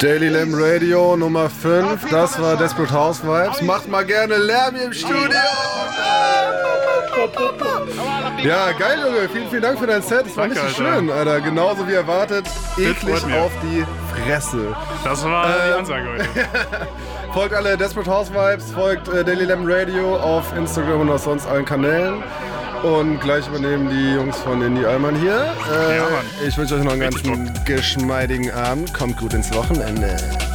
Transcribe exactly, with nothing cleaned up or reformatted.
Daily Lamb Radio Nummer fünf, das war Desperate Housewives. Macht mal gerne Lärm hier im Studio. Ja, geil, Junge. Vielen, vielen Dank für dein Set. Das war Danke, richtig Alter. schön, Alter. Genauso wie erwartet. Eklig freut mich. auf die Fresse. Das war die Ähm, Ansage heute. Folgt alle Desperate Housewives, folgt äh, Daily Lamb Radio auf Instagram und auf sonst allen Kanälen. Und gleich übernehmen die Jungs von Indie Allmann hier. Äh, Ja, Mann. ich wünsche euch noch einen Richtig ganzen geschmeidigen Abend. Kommt gut ins Wochenende.